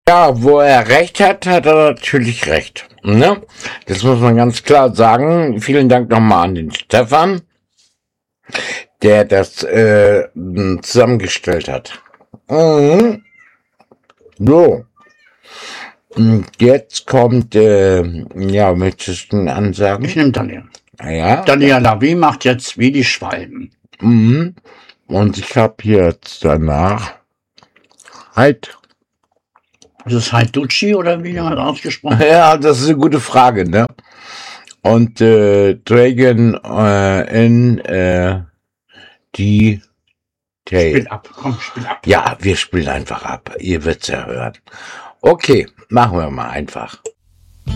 Ja, wo er recht hat, hat er natürlich recht. Ne? Das muss man ganz klar sagen. Vielen Dank nochmal an den Stefan, der das zusammengestellt hat. Mhm. So. Und jetzt kommt, ja, möchtest du ansagen? Ich nehme Daniel. Ja. Daniel Lavie macht jetzt wie die Schwalben. Mhm. Und ich habe jetzt danach halt. Ist es Haiducci oder wie hat ausgesprochen? Ja, das ist eine gute Frage, ne? Und Dragon in die Spiel ab, komm, spiel ab. Ja, wir spielen einfach ab. Ihr wird's ja hören. Okay, machen wir mal einfach.